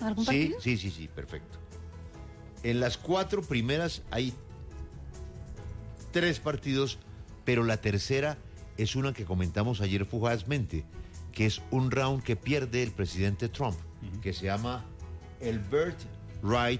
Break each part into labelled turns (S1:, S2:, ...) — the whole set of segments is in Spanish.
S1: ¿Algún
S2: Sí,
S1: partido?
S2: sí, perfecto. En las 4 primeras hay 3 partidos, pero la tercera es una que comentamos ayer fugazmente, que es un round que pierde el presidente Trump, que se llama el Birthright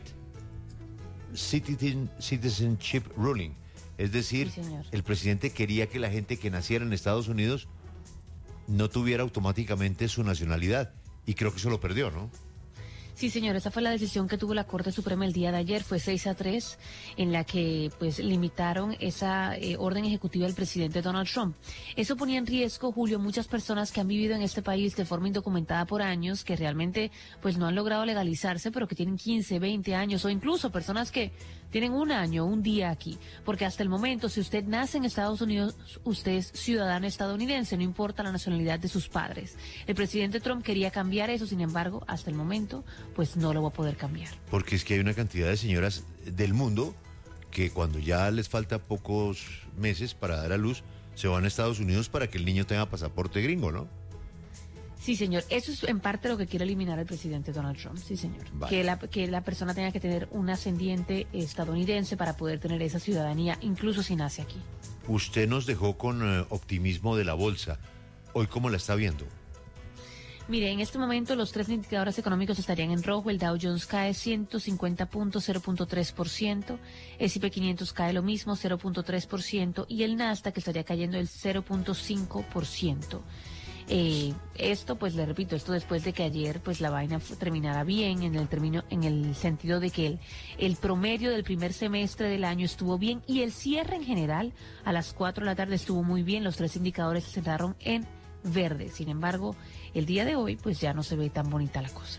S2: Citizenship Ruling. Es decir,
S1: Sí, señor.
S2: el presidente quería que la gente que naciera en Estados Unidos no tuviera automáticamente su nacionalidad. Y creo que eso lo perdió, ¿no?
S1: Sí, señor, esa fue la decisión que tuvo la Corte Suprema el día de ayer, fue 6-3, en la que pues limitaron esa orden ejecutiva del presidente Donald Trump. Eso ponía en riesgo, Julio, muchas personas que han vivido en este país de forma indocumentada por años, que realmente pues no han logrado legalizarse, pero que tienen 15, 20 años, o incluso personas que tienen un año, un día aquí, porque hasta el momento, si usted nace en Estados Unidos, usted es ciudadano estadounidense, no importa la nacionalidad de sus padres. El presidente Trump quería cambiar eso, sin embargo, hasta el momento, pues no lo va a poder cambiar.
S2: Porque es que hay una cantidad de señoras del mundo que cuando ya les falta pocos meses para dar a luz, se van a Estados Unidos para que el niño tenga pasaporte gringo, ¿no?
S1: Sí, señor. Eso es en parte lo que quiere eliminar el presidente Donald Trump. Sí, señor.
S2: Vale.
S1: Que la persona tenga que tener un ascendiente estadounidense para poder tener esa ciudadanía, incluso si nace aquí.
S2: Usted nos dejó con optimismo de la bolsa. ¿Hoy cómo la está viendo?
S1: Mire, en este momento los 3 indicadores económicos estarían en rojo. El Dow Jones cae 150 puntos, 0.3%. El S&P 500 cae lo mismo, 0.3%. Y el Nasdaq estaría cayendo el 0.5%. Esto, pues le repito, esto después de que ayer pues la vaina terminara bien en el sentido de que el promedio del primer semestre del año estuvo bien y el cierre en general a las 4 de la tarde estuvo muy bien. Los 3 indicadores se cerraron en verde. Sin embargo, el día de hoy pues ya no se ve tan bonita la cosa.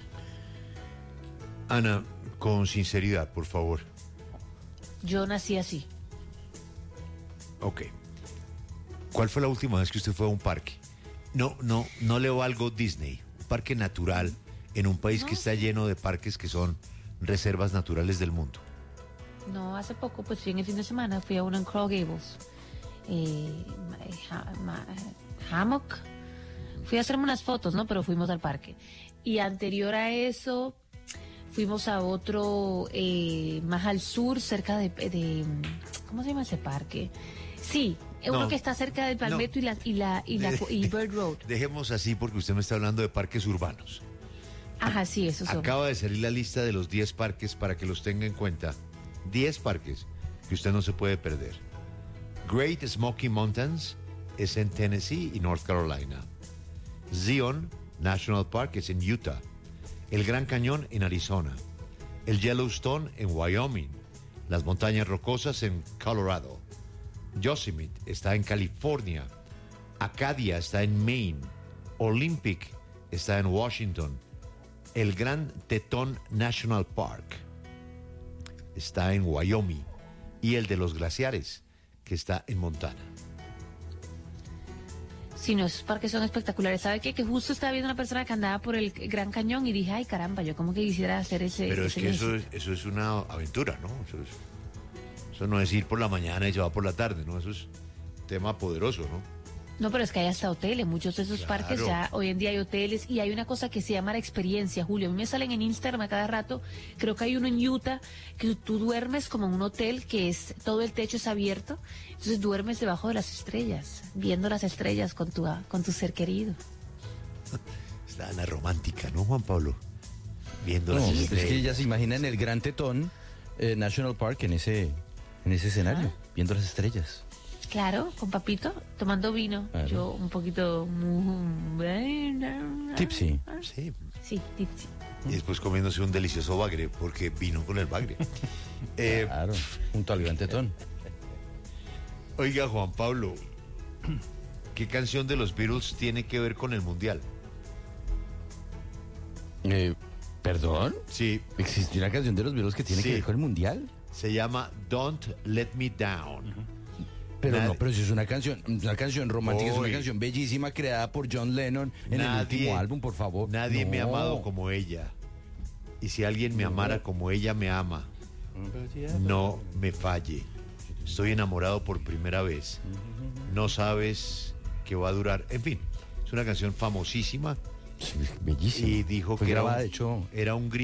S2: Ana, con sinceridad, por favor.
S1: Yo nací así.
S2: Ok. ¿Cuál fue la última vez que usted fue a un parque? No le valgo Disney, un parque natural en un país que está lleno de parques que son reservas naturales del mundo.
S1: No, hace poco, pues fui en el fin de semana, fui a uno en Coral Gables. Hammock. Fui a hacerme unas fotos, ¿no? Pero fuimos al parque. Y anterior a eso, fuimos a otro más al sur, cerca de ¿cómo se llama ese parque? Sí, uno que está cerca del Palmetto y Bird Road.
S2: Dejemos así porque usted me está hablando de parques urbanos.
S1: Ajá, sí, eso son.
S2: Acaba de salir la lista de los 10 parques para que los tenga en cuenta. 10 parques que usted no se puede perder. Great Smoky Mountains es en Tennessee y North Carolina. Zion National Park es en Utah. El Gran Cañón en Arizona. El Yellowstone en Wyoming. Las Montañas Rocosas en Colorado. Yosemite está en California. Acadia está en Maine. Olympic está en Washington. El Gran Tetón National Park está en Wyoming. Y el de los glaciares, que está en Montana.
S1: Sí, no, esos parques son espectaculares. ¿Sabe qué? Que justo estaba viendo una persona que andaba por el Gran Cañón y dije, ay, caramba, yo como que quisiera hacer ese...
S2: Pero es
S1: ese
S2: que
S1: viaje.
S2: eso es una aventura, ¿no? Eso no es ir por la mañana y se va por la tarde, ¿no? Eso es tema poderoso, ¿no?
S1: No, pero es que hay hasta hoteles, muchos de esos
S2: Claro.
S1: parques ya hoy en día hay hoteles y hay una cosa que se llama la experiencia, Julio. A mí me salen en Instagram a cada rato, creo que hay uno en Utah que tú duermes como en un hotel que es todo el techo es abierto, entonces duermes debajo de las estrellas, viendo las estrellas con tu ser querido.
S2: Está Ana romántica, ¿no, Juan Pablo? Viendo
S3: No,
S2: las
S3: pues es
S2: estrellas.
S3: que ella se imagina en el Gran Tetón National Park en ese escenario, viendo las estrellas.
S1: Claro, con papito, tomando vino,
S3: Claro.
S1: yo un poquito...
S3: Tipsy.
S2: Sí,
S1: Sí, tipsy.
S2: y después comiéndose un delicioso bagre, porque vino con el bagre.
S3: Claro, junto al Gran Tetón.
S2: Oiga, Juan Pablo, ¿qué canción de los Beatles tiene que ver con el Mundial?
S3: ¿Perdón?
S2: Sí,
S3: ¿Existe una canción de los Beatles que tiene
S2: Sí.
S3: que ver con el Mundial?
S2: se llama Don't Let Me Down.
S3: Pero
S2: Nadie-
S3: no, pero si es una canción romántica, es
S2: Uy.
S3: una canción bellísima creada por John Lennon en el último álbum, por favor.
S2: Nadie me ha
S3: No.
S2: amado como ella. Y si alguien me amara como ella me ama, no me falle. Estoy enamorado por primera vez. No sabes que va a durar. En fin, es una canción famosísima
S3: Sí, bellísima.
S2: y dijo
S3: Fue
S2: que
S3: grabada, de hecho,
S2: era un